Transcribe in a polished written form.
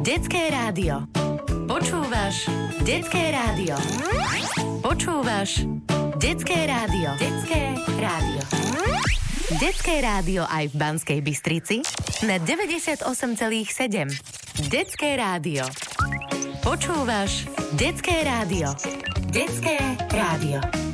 Detské rádio. Počúvaš Detské rádio. Počúvaš Detské rádio. Detské rádio. Detské rádio aj v Banskej Bystrici na 98,7. Detské rádio. Počúvaš Detské rádio. Detské rádio.